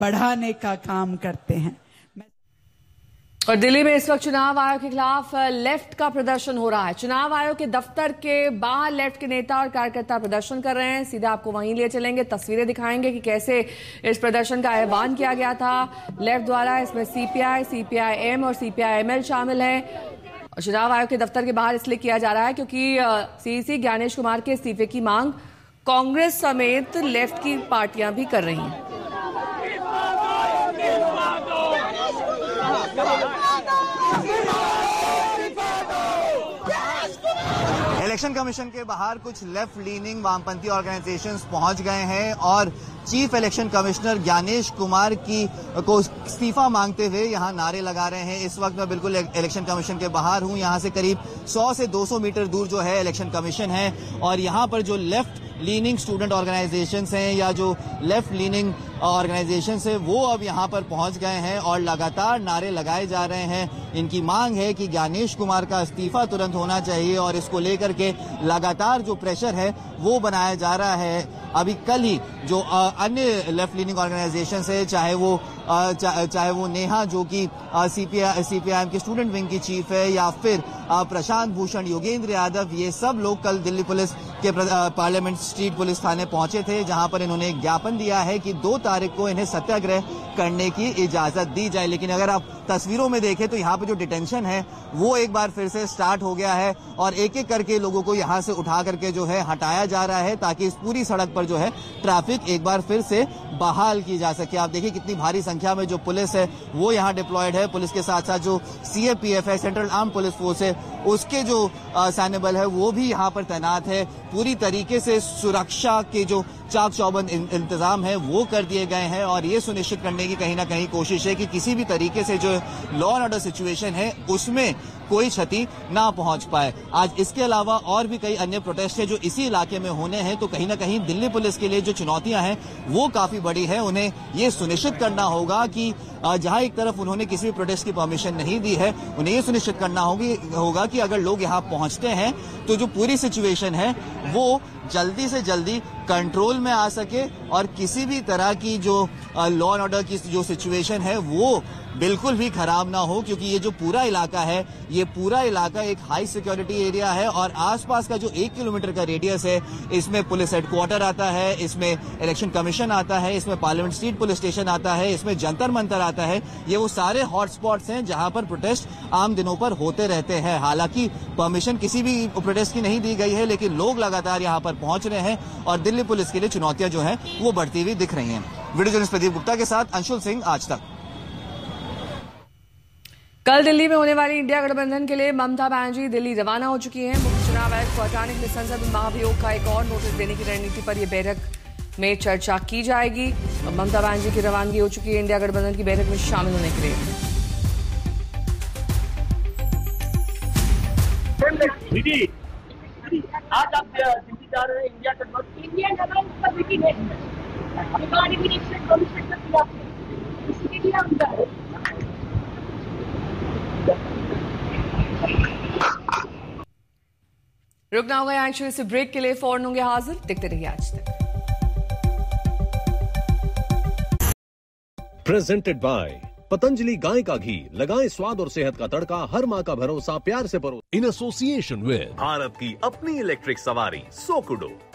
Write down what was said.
बढ़ाने का काम करते हैं। और दिल्ली में इस वक्त चुनाव आयोग के खिलाफ लेफ्ट का प्रदर्शन हो रहा है। चुनाव आयोग के दफ्तर के बाहर लेफ्ट के नेता और कार्यकर्ता प्रदर्शन कर रहे हैं। सीधा आपको वहीं ले चलेंगे, तस्वीरें दिखाएंगे कि कैसे इस प्रदर्शन का आह्वान किया गया था लेफ्ट द्वारा। इसमें सीपीआई, सीपीआईएम और सीपीआईएमएल शामिल हैं। और चुनाव आयोग के दफ्तर के बाहर इसलिए किया जा रहा है क्योंकि सीईसी ज्ञानेश कुमार के इस्तीफे की मांग कांग्रेस समेत लेफ्ट की पार्टियां भी कर रही हैं। इलेक्शन कमीशन के बाहर कुछ लेफ्ट लीनिंग वामपंथी ऑर्गेनाइजेशंस पहुंच गए हैं और chief election commissioner Gyanesh Kumar को इस्तीफा मांगते हुए यहां नारे लगा रहे हैं। इस वक्त मैं बिल्कुल इलेक्शन कमीशन के बाहर हूं। यहां से करीब 100 से 200 मीटर दूर जो है इलेक्शन कमीशन है और यहां पर जो लेफ्ट लीनिंग स्टूडेंट ऑर्गेनाइजेशंस हैं या जो लेफ्ट लीनिंग ऑर्गेनाइजेशंस है वो अब यहां पर पहुंच गए हैं और लगातार नारे लगाए जा रहे हैं। इनकी मांग है कि ज्ञानेश कुमार का इस्तीफा तुरंत होना चाहिए और इसको लेकर के लगातार जो प्रेशर है वो बनाया जा रहा है। अभी कल ही जो अन्य लेफ्ट लीनिंग ऑर्गेनाइजेशंस है, चाहे वो नेहा जो कि सीपीआईएम की स्टूडेंट विंग की चीफ है या फिर प्रशांत भूषण, योगेंद्र यादव, ये सब लोग कल दिल्ली पुलिस के पार्लियामेंट स्ट्रीट पुलिस थाने पहुंचे थे जहां पर इन्होंने एक ज्ञापन दिया है कि 2 तारीख को इन्हें सत्याग्रह करने की इजाजत दी जाए। लेकिन अगर आप तस्वीरों में देखें तो यहाँ पे जो डिटेंशन है वो एक बार फिर से स्टार्ट हो गया है और एक एक करके लोगों को यहाँ से उठा करके जो है हटाया जा रहा है ताकि इस पूरी सड़क पर जो है ट्रैफिक एक बार फिर से बहाल की जा सके। आप देखिए कितनी भारी संख्या में जो पुलिस है वो यहाँ डिप्लॉयड है। पुलिस के साथ साथ जो सीएपीएफ है, सेंट्रल आर्म पुलिस फोर्स है, उसके जो सैन्य बल है वो भी यहाँ पर तैनात है। पूरी तरीके से सुरक्षा के जो चाक चौबंद इंतजाम है वो कर दिए गए हैं और ये सुनिश्चित करने की कहीं ना कहीं कोशिश है कि किसी भी तरीके से जो लॉ एंड ऑर्डर सिचुएशन है उसमें कोई क्षति ना पहुंच पाए। आज इसके अलावा और भी कई अन्य प्रोटेस्ट है जो इसी इलाके में होने हैं, तो कहीं ना कहीं दिल्ली पुलिस के लिए जो चुनौतियां हैं वो काफी बड़ी है। उन्हें ये सुनिश्चित करना होगा कि जहां एक तरफ उन्होंने किसी भी प्रोटेस्ट की परमिशन नहीं दी है, उन्हें ये सुनिश्चित करना होगा कि अगर लोग यहाँ पहुंचते हैं तो जो पूरी सिचुएशन है वो जल्दी से जल्दी कंट्रोल में आ सके और किसी भी तरह की जो लॉ एंड ऑर्डर की जो सिचुएशन है वो बिल्कुल भी खराब ना हो, क्योंकि ये जो पूरा इलाका है ये पूरा इलाका एक हाई सिक्योरिटी एरिया है और आसपास का जो 1 किलोमीटर का रेडियस है इसमें पुलिस हेडक्वार्टर आता है, इसमें इलेक्शन कमीशन आता है, इसमें पार्लियामेंट स्ट्रीट पुलिस स्टेशन आता है, इसमें जंतर मंतर आता है। ये वो सारे हॉटस्पॉट्स हैं जहां पर प्रोटेस्ट आम दिनों पर होते रहते हैं। हालांकि परमिशन किसी भी प्रोटेस्ट की नहीं दी गई है, लेकिन लोग लगातार यहाँ पर पहुंच रहे हैं और दिल्ली पुलिस के लिए चुनौतियां जो है वो बढ़ती हुई दिख रही हैं। वीडियो जर्नलिस्ट प्रदीप गुप्ता के साथ अंशुल सिंह, आज तक। कल दिल्ली में होने वाली इंडिया गठबंधन के लिए ममता बनर्जी दिल्ली रवाना हो चुकी हैं। मुख्य चुनाव आयुक्त को हटाने के लिए संसद में महाभियोग का एक और नोटिस देने की रणनीति पर यह बैठक में चर्चा की जाएगी। ममता बनर्जी की रवानगी हो चुकी है इंडिया गठबंधन की बैठक में शामिल होने के लिए। दीदी, आज आप दिल्ली जा रहे हैं इंडिया गठबंधन का मीटिंग है, इसके लिए हम जा रहे हैं। रुकना होगा यहाँ एक्चुअली से ब्रेक के लिए, फौरन होंगे हाजिर, देखते रहिए आज तक। प्रेजेंटेड बाय पतंजलि गाय का घी, लगाएं स्वाद और सेहत का तड़का, हर माँ का भरोसा प्यार से परो। इन एसोसिएशन विद भारत की अपनी इलेक्ट्रिक सवारी सोकुडो।